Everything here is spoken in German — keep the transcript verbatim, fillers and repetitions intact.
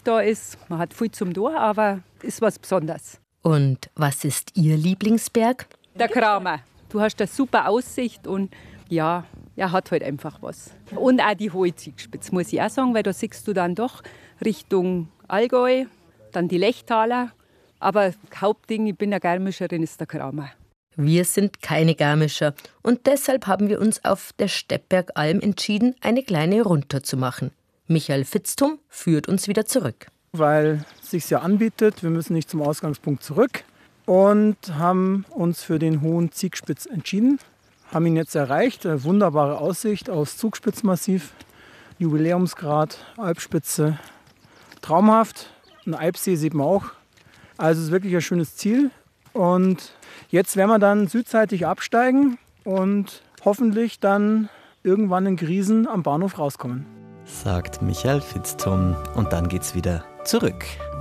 Licht da ist. Man hat viel zum Tun, aber ist was Besonderes. Und was ist Ihr Lieblingsberg? Der Kramer. Du hast eine super Aussicht und ja, er hat halt einfach was. Und auch die hohe Ziegelspitze, muss ich auch sagen, weil da siehst du dann doch Richtung Allgäu, dann die Lechtaler. Aber Hauptding, ich bin eine Garmischerin, ist der Kramer. Wir sind keine Garmischer und deshalb haben wir uns auf der Steppbergalm entschieden, eine kleine Rundtour zu machen. Michael Vitzthum führt uns wieder zurück. Weil es sich ja anbietet, wir müssen nicht zum Ausgangspunkt zurück und haben uns für den Hohen Ziegspitz entschieden. Haben ihn jetzt erreicht, eine wunderbare Aussicht aufs Zugspitzmassiv, Jubiläumsgrad, Alpspitze, traumhaft. Ein Alpsee sieht man auch. Also es ist wirklich ein schönes Ziel. Und jetzt werden wir dann südseitig absteigen und hoffentlich dann irgendwann in Griesen am Bahnhof rauskommen. Sagt Michael Vitzthum. Und dann geht's wieder zurück.